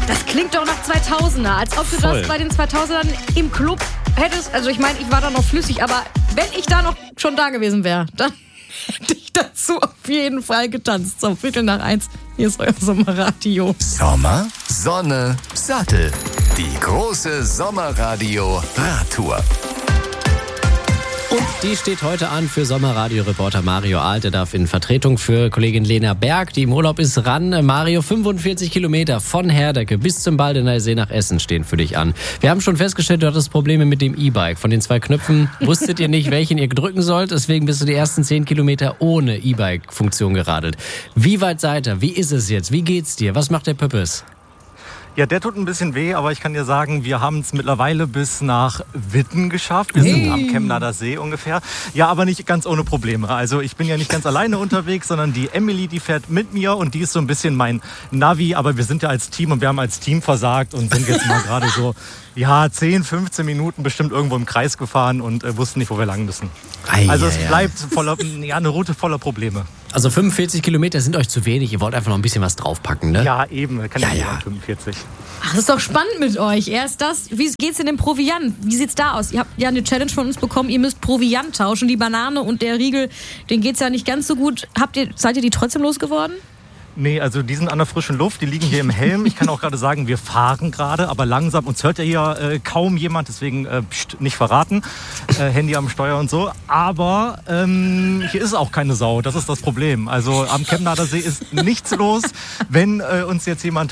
Das klingt doch nach 2000er, als ob du das bei den 2000ern im Club hättest. Also ich meine, ich war da noch flüssig, aber wenn ich da noch schon da gewesen wäre, dann hätte ich dazu auf jeden Fall getanzt. So, 1:15. Hier ist euer Sommerradio. Sommer, Sonne, Sattel. Die große Sommerradio-Radtour. Und die steht heute an für Sommerradio-Reporter Mario Alt. Er darf in Vertretung für Kollegin Lena Berg, die im Urlaub ist, ran. Mario, 45 Kilometer von Herdecke bis zum Baldener See nach Essen stehen für dich an. Wir haben schon festgestellt, du hattest Probleme mit dem E-Bike. Von den 2 Knöpfen wusstet ihr nicht, welchen ihr drücken sollt. Deswegen bist du die ersten 10 Kilometer ohne E-Bike-Funktion geradelt. Wie weit seid ihr? Wie ist es jetzt? Wie geht's dir? Was macht der Pöppes? Ja, der tut ein bisschen weh, aber ich kann dir sagen, wir haben es mittlerweile bis nach Witten geschafft. Wir sind am Chemnader See ungefähr. Ja, aber nicht ganz ohne Probleme. Also ich bin ja nicht ganz alleine unterwegs, sondern die Emily, die fährt mit mir und die ist so ein bisschen mein Navi. Aber wir sind ja als Team und wir haben als Team versagt und sind jetzt mal gerade so 10, 15 Minuten bestimmt irgendwo im Kreis gefahren und wussten nicht, wo wir lang müssen. Also es bleibt eine Route voller Probleme. Also 45 Kilometer sind euch zu wenig. Ihr wollt einfach noch ein bisschen was draufpacken, ne? Ja, eben. Kann ja 45. Ach, das ist doch spannend mit euch. Erst das, wie geht's in dem Proviant? Wie sieht's da aus? Ihr habt ja eine Challenge von uns bekommen, ihr müsst Proviant tauschen. Die Banane und der Riegel, denen geht's ja nicht ganz so gut. Seid ihr die trotzdem losgeworden? Nee, also die sind an der frischen Luft, die liegen hier im Helm. Ich kann auch gerade sagen, wir fahren gerade, aber langsam. Uns hört ja hier kaum jemand, deswegen nicht verraten. Handy am Steuer und so. Aber hier ist auch keine Sau, das ist das Problem. Also am Chemnader See ist nichts los. Wenn uns jetzt jemand